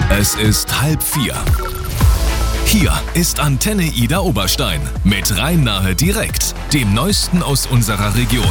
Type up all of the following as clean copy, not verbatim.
Es ist 3:30. Hier ist Antenne Ida Oberstein mit Rhein-Nahe direkt, dem Neuesten aus unserer Region.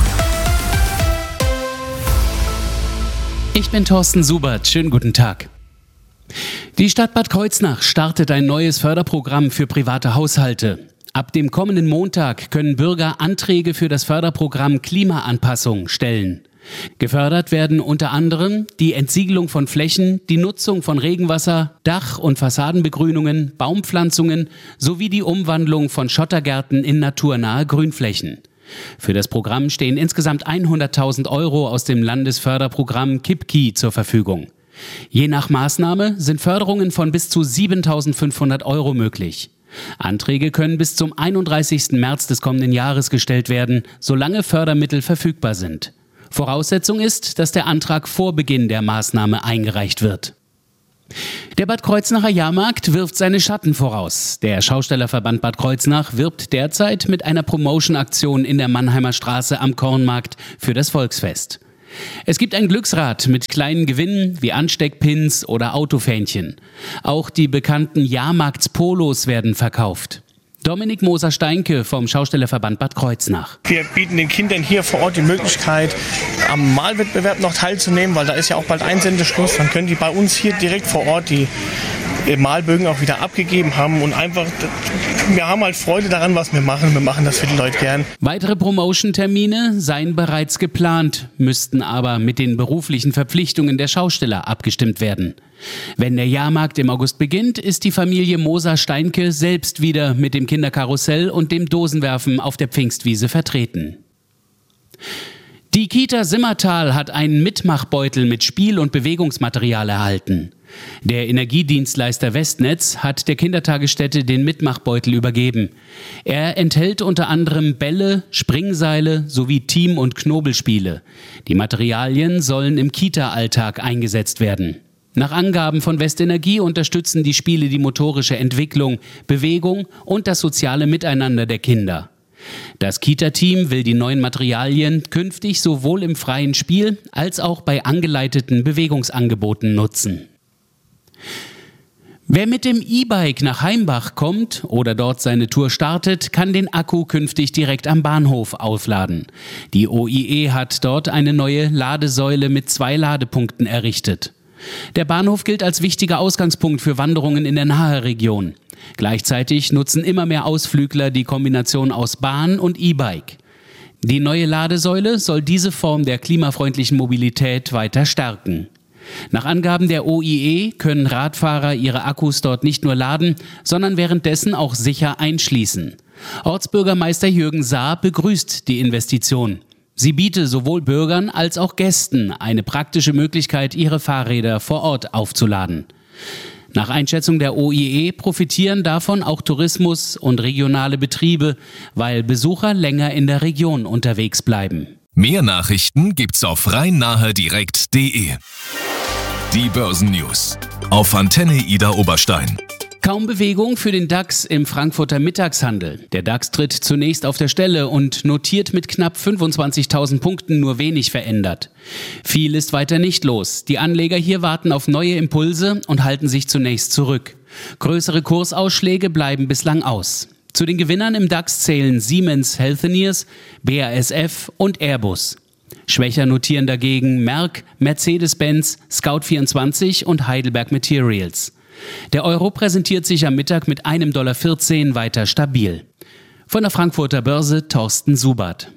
Ich bin Thorsten Subert, schönen guten Tag. Die Stadt Bad Kreuznach startet ein neues Förderprogramm für private Haushalte. Ab dem kommenden Montag können Bürger Anträge für das Förderprogramm Klimaanpassung stellen. Gefördert werden unter anderem die Entsiegelung von Flächen, die Nutzung von Regenwasser, Dach- und Fassadenbegrünungen, Baumpflanzungen sowie die Umwandlung von Schottergärten in naturnahe Grünflächen. Für das Programm stehen insgesamt 100.000 € aus dem Landesförderprogramm KIPKI zur Verfügung. Je nach Maßnahme sind Förderungen von bis zu 7.500 € möglich. Anträge können bis zum 31. März des kommenden Jahres gestellt werden, solange Fördermittel verfügbar sind. Voraussetzung ist, dass der Antrag vor Beginn der Maßnahme eingereicht wird. Der Bad Kreuznacher Jahrmarkt wirft seine Schatten voraus. Der Schaustellerverband Bad Kreuznach wirbt derzeit mit einer Promotion-Aktion in der Mannheimer Straße am Kornmarkt für das Volksfest. Es gibt ein Glücksrad mit kleinen Gewinnen wie Ansteckpins oder Autofähnchen. Auch die bekannten Jahrmarktspolos werden verkauft. Dominik Moser-Steinke vom Schaustellerverband Bad Kreuznach. Wir bieten den Kindern hier vor Ort die Möglichkeit, am Malwettbewerb noch teilzunehmen, weil da ist ja auch bald Einsendeschluss. Dann können die bei uns hier direkt vor Ort die Malbögen auch wieder abgegeben haben und einfach, wir haben halt Freude daran, was wir machen. Wir machen das für die Leute gern. Weitere Promotion-Termine seien bereits geplant, müssten aber mit den beruflichen Verpflichtungen der Schausteller abgestimmt werden. Wenn der Jahrmarkt im August beginnt, ist die Familie Moser-Steinke selbst wieder mit dem Kinderkarussell und dem Dosenwerfen auf der Pfingstwiese vertreten. Die Kita Simmertal hat einen Mitmachbeutel mit Spiel- und Bewegungsmaterial erhalten. Der Energiedienstleister Westnetz hat der Kindertagesstätte den Mitmachbeutel übergeben. Er enthält unter anderem Bälle, Springseile sowie Team- und Knobelspiele. Die Materialien sollen im Kita-Alltag eingesetzt werden. Nach Angaben von Westenergie unterstützen die Spiele die motorische Entwicklung, Bewegung und das soziale Miteinander der Kinder. Das Kita-Team will die neuen Materialien künftig sowohl im freien Spiel als auch bei angeleiteten Bewegungsangeboten nutzen. Wer mit dem E-Bike nach Heimbach kommt oder dort seine Tour startet, kann den Akku künftig direkt am Bahnhof aufladen. Die OIE hat dort eine neue Ladesäule mit 2 Ladepunkten errichtet. Der Bahnhof gilt als wichtiger Ausgangspunkt für Wanderungen in der Nahe-Region. Gleichzeitig nutzen immer mehr Ausflügler die Kombination aus Bahn und E-Bike. Die neue Ladesäule soll diese Form der klimafreundlichen Mobilität weiter stärken. Nach Angaben der OIE können Radfahrer ihre Akkus dort nicht nur laden, sondern währenddessen auch sicher einschließen. Ortsbürgermeister Jürgen Saar begrüßt die Investition. Sie biete sowohl Bürgern als auch Gästen eine praktische Möglichkeit, ihre Fahrräder vor Ort aufzuladen. Nach Einschätzung der OIE profitieren davon auch Tourismus und regionale Betriebe, weil Besucher länger in der Region unterwegs bleiben. Mehr Nachrichten gibt's auf rhein-nahe-direkt.de. Die Börsennews auf Antenne Ida Oberstein. Kaum Bewegung für den DAX im Frankfurter Mittagshandel. Der DAX tritt zunächst auf der Stelle und notiert mit knapp 25.000 Punkten nur wenig verändert. Viel ist weiter nicht los. Die Anleger hier warten auf neue Impulse und halten sich zunächst zurück. Größere Kursausschläge bleiben bislang aus. Zu den Gewinnern im DAX zählen Siemens Healthineers, BASF und Airbus. Schwächer notieren dagegen Merck, Mercedes-Benz, Scout24 und Heidelberg Materials. Der Euro präsentiert sich am Mittag mit $1,14 weiter stabil. Von der Frankfurter Börse Thorsten Subert.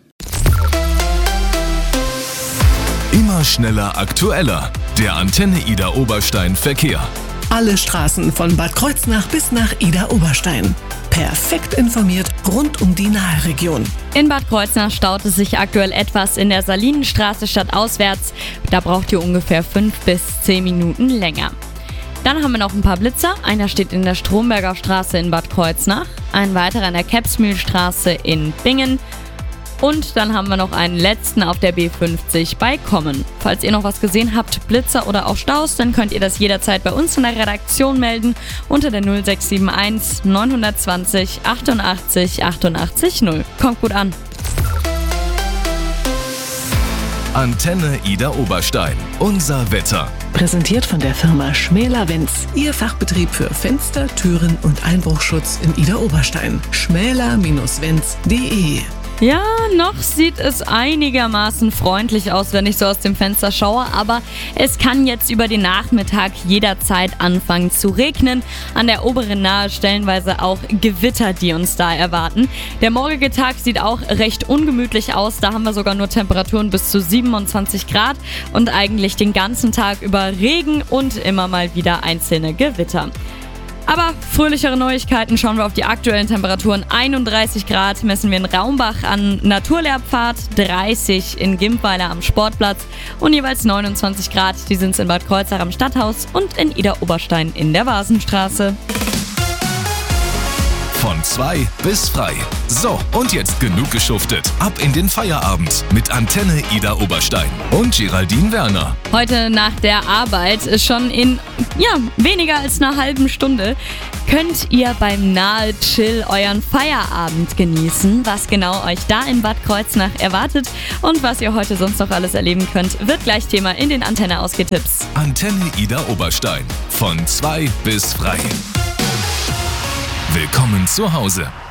Immer schneller, aktueller. Der Antenne Ida Oberstein Verkehr. Alle Straßen von Bad Kreuznach bis nach Ida Oberstein. Perfekt informiert rund um die Nahe-Region. In Bad Kreuznach staut es sich aktuell etwas in der Salinenstraße stadtauswärts. Da braucht ihr ungefähr 5 bis 10 Minuten länger. Dann haben wir noch ein paar Blitzer. Einer steht in der Stromberger Straße in Bad Kreuznach, ein weiterer in der Kepsmühlstraße in Bingen. Und dann haben wir noch einen letzten auf der B50 bei Kommen. Falls ihr noch was gesehen habt, Blitzer oder auch Staus, dann könnt ihr das jederzeit bei uns in der Redaktion melden unter der 0671 920 88 88 0. Kommt gut an. Antenne Ida Oberstein. Unser Wetter. Präsentiert von der Firma Schmäler-Wenz. Ihr Fachbetrieb für Fenster, Türen und Einbruchschutz in Idar-Oberstein. schmäler-wenz.de. Ja, noch sieht es einigermaßen freundlich aus, wenn ich so aus dem Fenster schaue, aber es kann jetzt über den Nachmittag jederzeit anfangen zu regnen. An der oberen Nahe stellenweise auch Gewitter, die uns da erwarten. Der morgige Tag sieht auch recht ungemütlich aus, da haben wir sogar nur Temperaturen bis zu 27 Grad und eigentlich den ganzen Tag über Regen und immer mal wieder einzelne Gewitter. Aber fröhlichere Neuigkeiten, schauen wir auf die aktuellen Temperaturen. 31 Grad messen wir in Raumbach an Naturlehrpfad, 30 in Gimpweiler am Sportplatz und jeweils 29 Grad, die sind es in Bad Kreuznach am Stadthaus und in Idar-Oberstein in der Vasenstraße. Von 2 bis frei. So, und jetzt genug geschuftet. Ab in den Feierabend mit Antenne Idar Oberstein und Geraldine Werner. Heute nach der Arbeit, schon in weniger als einer halben Stunde, könnt ihr beim Nahe Chill euren Feierabend genießen. Was genau euch da in Bad Kreuznach erwartet und was ihr heute sonst noch alles erleben könnt, wird gleich Thema in den Antenne-Ausgehtipps. Antenne Idar Oberstein. Von 2 bis frei. Willkommen zu Hause.